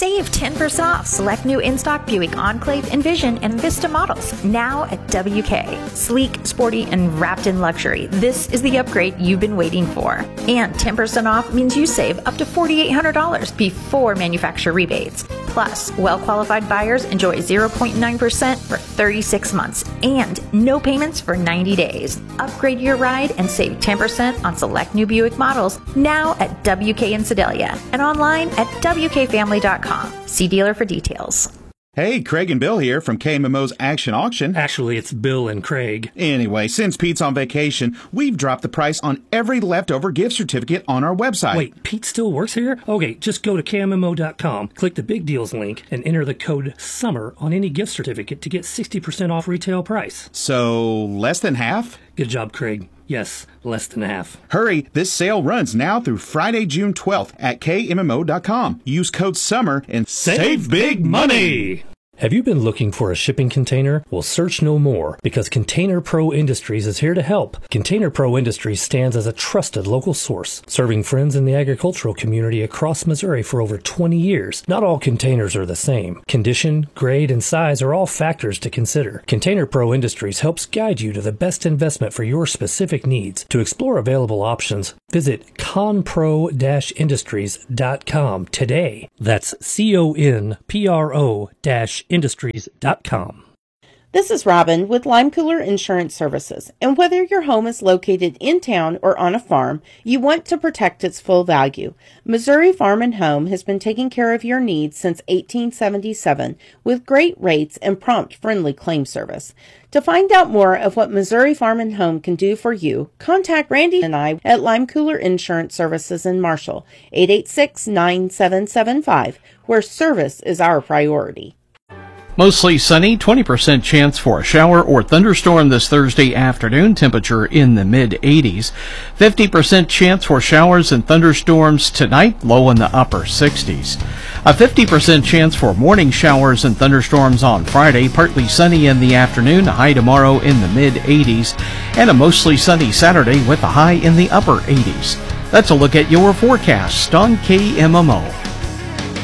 Save 10% off select new in-stock Buick Enclave, Envision, and Vista models now at WK. Sleek, sporty, and wrapped in luxury. This is the upgrade you've been waiting for. And 10% off means you save up to $4,800 before manufacturer rebates. Plus, well-qualified buyers enjoy 0.9% for 36 months and no payments for 90 days. Upgrade your ride and save 10% on select new Buick models now at WK in Sedalia and online at WKFamily.com. See dealer for details. Hey, Craig and Bill here from KMMO's Action Auction. Actually, it's Bill and Craig. Anyway, since Pete's on vacation, we've dropped the price on every leftover gift certificate on our website. Wait, Pete still works here? Okay, just go to KMMO.com, click the Big Deals link, and enter the code SUMMER on any gift certificate to get 60% off retail price. So, less than half? Good job, Craig. Yes, less than half. Hurry, this sale runs now through Friday, June 12th at KMMO.com. Use code SUMMER and save big money! Have you been looking for a shipping container? Well, search no more, because Container Pro Industries is here to help. Container Pro Industries stands as a trusted local source, serving friends in the agricultural community across Missouri for over 20 years. Not all containers are the same. Condition, grade, and size are all factors to consider. Container Pro Industries helps guide you to the best investment for your specific needs. To explore available options, visit conpro-industries.com today. That's CONPRO-industries.com. This is Robin with Lime Cooler Insurance Services, and whether your home is located in town or on a farm, you want to protect its full value. Missouri Farm and Home has been taking care of your needs since 1877 with great rates and prompt, friendly claim service. To find out more of what Missouri Farm and Home can do for you, contact Randy and I at Lime Cooler Insurance Services in Marshall, 886-9775, where service is our priority. Mostly sunny, 20% chance for a shower or thunderstorm this Thursday afternoon, temperature in the mid-80s. 50% chance for showers and thunderstorms tonight, low in the upper 60s. A 50% chance for morning showers and thunderstorms on Friday, partly sunny in the afternoon, a high tomorrow in the mid-80s, and a mostly sunny Saturday with a high in the upper 80s. That's a look at your forecast on KMMO.